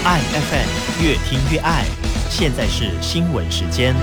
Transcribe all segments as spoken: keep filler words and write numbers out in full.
爱 F M 越听越爱。现在是新闻时间。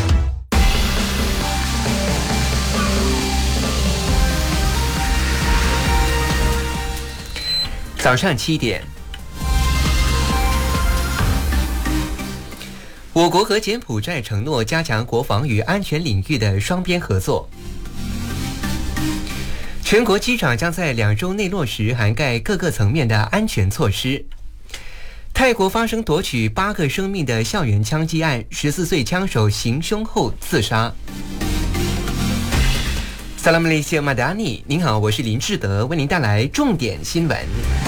早上七点，我国和柬埔寨承诺加强国防与安全领域的双边合作。全国机场将在两周内落实涵盖各个层面的安全措施。泰国发生夺取八个生命的校园枪击案，十四岁枪手行凶后自杀。Salam Malaysia Madani， 您好，我是林志德，为您带来重点新闻。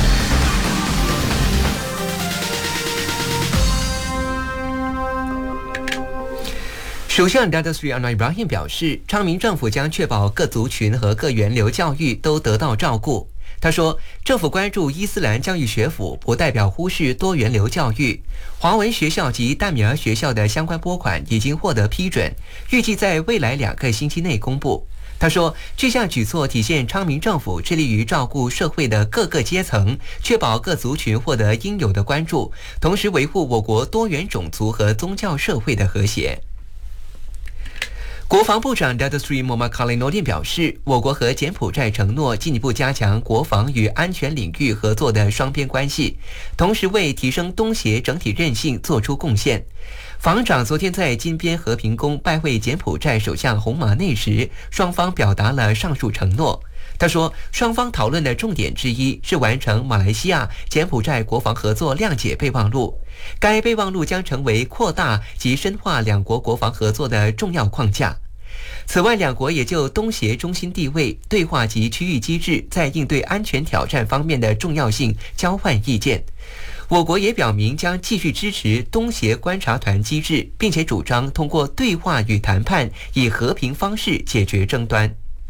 首相 Datuk Seri Anwar Ibrahim 表示，昌明政府将确保各族群和各源流教育都得到照顾。他说，政府关注伊斯兰教育学府，不代表忽视多元流教育。华文学校及淡米尔学校的相关拨款已经获得批准，预计在未来两个星期内公布。他说，这项举措体现昌明政府致力于照顾社会的各个阶层，确保各族群获得应有的关注，同时维护我国多元种族和宗教社会的和谐。国防部长 Datuk Seri Muhammad Khalil Nordin 表示，我国和柬埔寨承诺进一步加强国防与安全领域合作的双边关系，同时为提升东协整体韧性做出贡献。防长昨天在金边和平宫拜会柬埔寨首相洪马内时，双方表达了上述承诺。他说，双方讨论的重点之一是完成马来西亚柬埔寨国防合作谅解备忘录，该备忘录将成为扩大及深化两国国防合作的重要框架。此外，两国也就东协中心地位、对话及区域机制在应对安全挑战方面的重要性交换意见。我国也表明将继续支持东协观察团机制，并且主张通过对话与谈判以和平方式解决争端。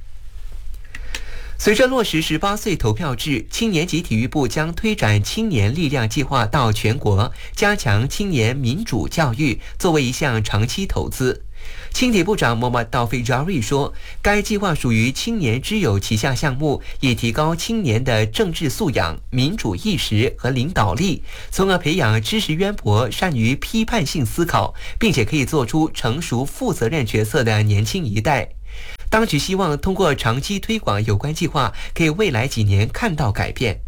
随着落实十八岁投票制，青年及体育部将推展青年力量计划到全国，加强青年民主教育，作为一项长期投资。青体部长 Muhammad Taufik Jari 说，该计划属于青年之友旗下项目，以提高青年的政治素养、民主意识和领导力，从而培养知识渊博、善于批判性思考，并且可以做出成熟负责任决策的年轻一代。当局希望通过长期推广有关计划，可以未来几年看到改变。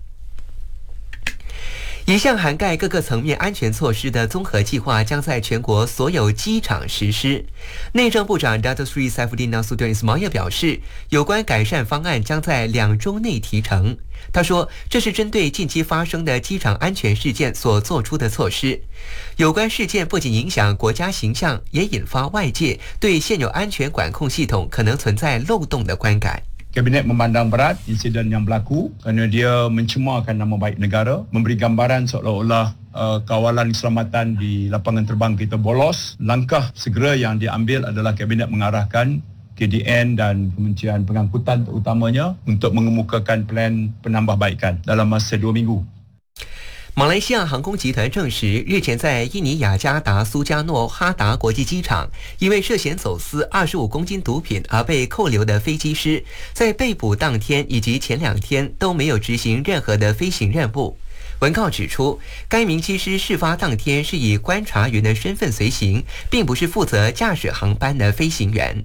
一项涵盖各个层面安全措施的综合计划将在全国所有机场实施。内政部长 Datuk Seri Saifuddin Nasution Ismail 表示，有关改善方案将在两周内提成。他说，这是针对近期发生的机场安全事件所做出的措施。有关事件不仅影响国家形象，也引发外界对现有安全管控系统可能存在漏洞的观感。 Kabinet memandang berat insiden yang berlaku kerana dia mencemarkan nama baik negara, memberi gambaran seolah-olah uh, kawalan keselamatan di lapangan terbang kita bolos. Langkah segera yang diambil adalah Kabinet mengarahkan K D N dan Kementerian Pengangkutan terutamanya untuk mengemukakan plan penambahbaikan dalam masa dua minggu。 马来西亚航空集团证实，日前在印尼雅加达苏加诺哈达国际机场，因为涉嫌走私二十五公斤毒品而被扣留的飞机师，在被捕当天以及前两天都没有执行任何的飞行任务。文告指出，该名机师事发当天是以观察员的身份随行，并不是负责驾驶航班的飞行员。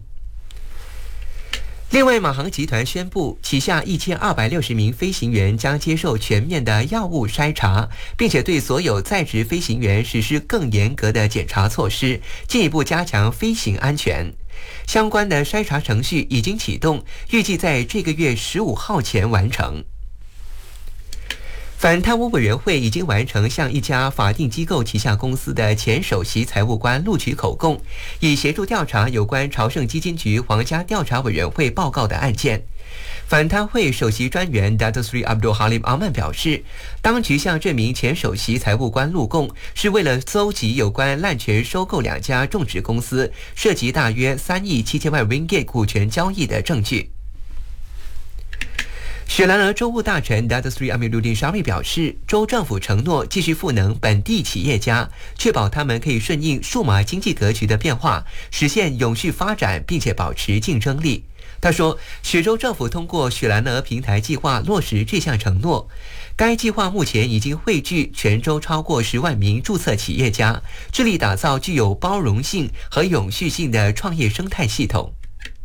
另外，马航集团宣布，旗下一千二百六十名飞行员将接受全面的药物筛查，并且对所有在职飞行员实施更严格的检查措施，进一步加强飞行安全。相关的筛查程序已经启动，预计在这个月十五号前完成。反贪污委员会已经完成向一家法定机构旗下公司的前首席财务官录取口供，以协助调查有关朝圣基金局皇家调查委员会报告的案件。反贪会首席专员 Datuk Seri Abdul Halim Aman 表示，当局向这名前首席财务官录供，是为了搜集有关滥权收购两家种植公司，涉及大约三亿七千万 ringgit 股权交易的证据。雪兰莪州务大臣 Datuk Seri Amiruddin Syari 表示，州政府承诺继续赋能本地企业家，确保他们可以顺应数码经济格局的变化，实现永续发展，并且保持竞争力。 他说，雪州政府通过雪兰莪平台计划落实这项承诺。该计划目前已经汇聚全州超过十万名注册企业家，致力打造具有包容性和永续性的创业生态系统。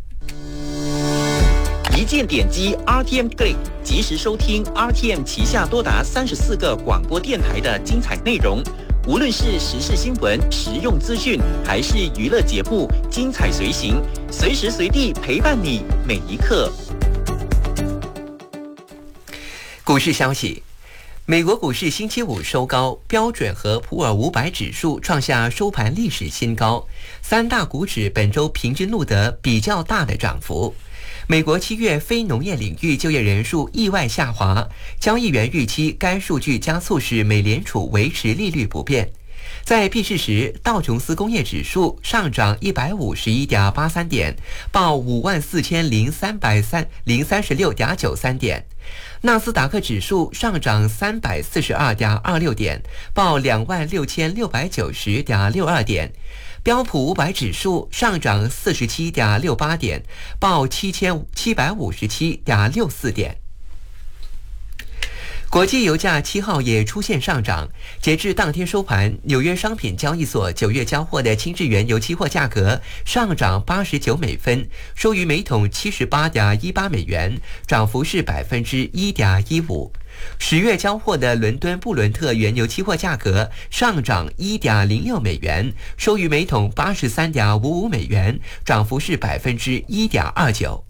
一键点击 R T M Click， 及时收听 R T M 旗下多达三十四个广播电台的精彩内容。无论是时事新闻、实用资讯，还是娱乐节目，精彩随行，随时随地陪伴你每一刻。 股市消息，美国股市星期五收高，标准和普尔五百指数创下收盘历史新高，三大股指本周平均录得比较大的涨幅。美国七月非农业领域就业人数意外下滑，交易员预期该数据将促使美联储维持利率不变。在闭市时，道琼斯工业指数上涨一百五十一点八三点，报五万四千零三百三零三十六点九三点。纳斯达克指数上涨三百四十二点二六点，报两万六千六百九十点六二点。标普五百指数上涨四十七点六八点，报七千七百五十七点六四点。国际油价七号也出现上涨，截至当天收盘，纽约商品交易所九月交货的轻质原油期货价格上涨八十九美分，收于每桶七十八点一八美元，涨幅是百分之一点一五。十月交货的伦敦布伦特原油期货价格上涨一点零六美元，收于每桶八十三点五五美元，涨幅是百分之一点二九。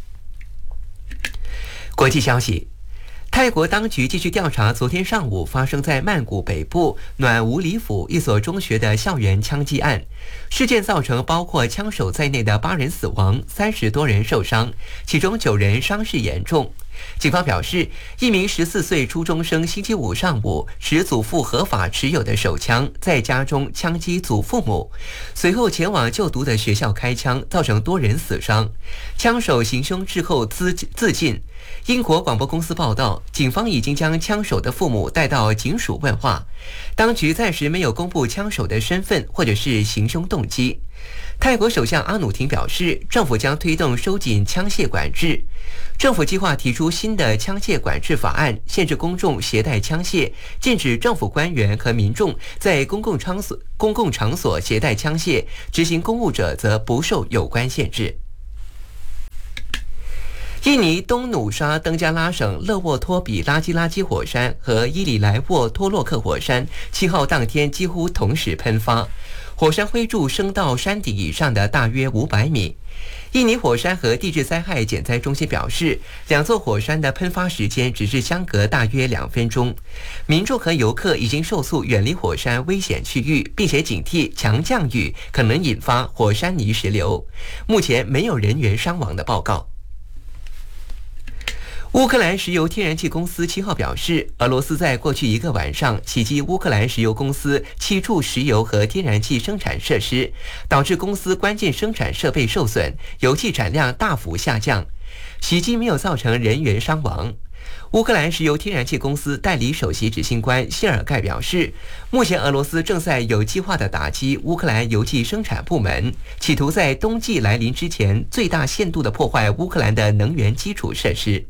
国际消息。泰国当局继续调查昨天上午发生在曼谷北部暖武里府一所中学的校园枪击案，事件造成包括枪手在内的八人死亡，三十多人受伤，其中九人伤势严重。警方表示，一名十四岁初中生星期五上午持祖父合法持有的手枪在家中枪击祖父母，随后前往就读的学校开枪，造成多人死伤。枪手行凶之后自自尽。英国广播公司报道，警方已经将枪手的父母带到警署问话，当局暂时没有公布枪手的身份或者是行凶动机。泰国首相阿努廷表示，政府将推动收紧枪械管制。政府计划提出新的枪械管制法案，限制公众携带枪械，禁止政府官员和民众在公共场所公共场所携带枪械，执行公务者则不受有关限制。印尼东努沙登加拉省勒沃托比拉基拉基火山和伊里莱沃托洛克火山七号当天几乎同时喷发，火山灰柱升到山顶以上的大约五百米。印尼火山和地质灾害减灾中心表示，两座火山的喷发时间只是相隔大约两分钟。民众和游客已经受诉远离火山危险区域，并且警惕强降雨可能引发火山泥石流。目前没有人员伤亡的报告。乌克兰石油天然气公司七号表示，俄罗斯在过去一个晚上袭击乌克兰石油公司七处石油和天然气生产设施，导致公司关键生产设备受损，油气产量大幅下降。袭击没有造成人员伤亡。乌克兰石油天然气公司代理首席执行官谢尔盖表示，目前俄罗斯正在有计划地打击乌克兰油气生产部门，企图在冬季来临之前最大限度地破坏乌克兰的能源基础设施。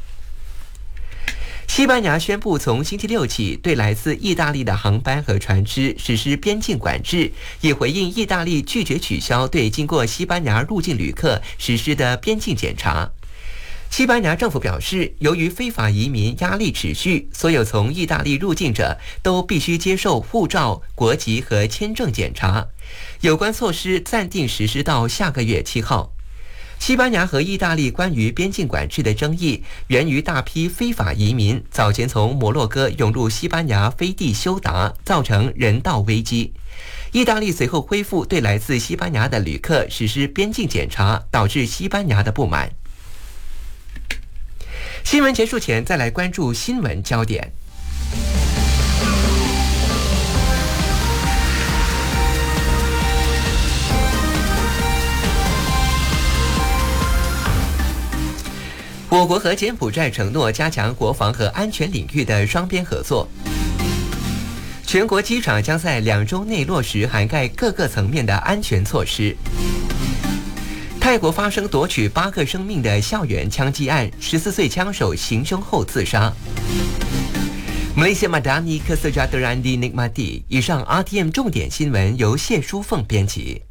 西班牙宣布从星期六起对来自意大利的航班和船只实施边境管制，以回应意大利拒绝取消对经过西班牙入境旅客实施的边境检查。西班牙政府表示，由于非法移民压力持续，所有从意大利入境者都必须接受护照、国籍和签证检查。有关措施暂定实施到下个月七号。西班牙和意大利关于边境管制的争议源于大批非法移民早前从摩洛哥涌入西班牙飞地休达，造成人道危机。意大利随后恢复对来自西班牙的旅客实施边境检查，导致西班牙的不满。新闻结束前，再来关注新闻焦点。我国和柬埔寨承诺加强国防和安全领域的双边合作。全国机场将在两周内落实涵盖各个层面的安全措施。泰泰国发生夺取八个生命的校园枪击案，十四岁枪手行凶后自杀。Malaysia Madani Kesejahteraan Dinikmati。以上 R T M 重点新闻由谢淑凤编辑。